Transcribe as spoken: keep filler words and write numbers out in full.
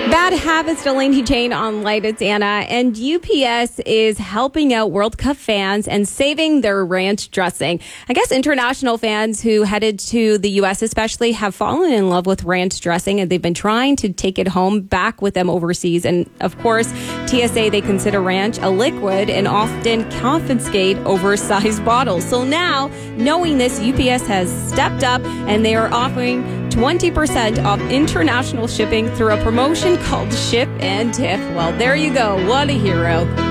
Bad habits, Delaney Jane on Light. It's Anna. And U P S is helping out World Cup fans and saving their ranch dressing. I guess international fans who headed to the U S especially have fallen in love with ranch dressing, and they've been trying to take it home back with them overseas. And of course, T S A, they consider ranch a liquid and often confiscate oversized bottles. So now, knowing this, U P S has stepped up and they are offering twenty percent off international shipping through a promotion called Ship and Tip. Well, there you go. What a hero.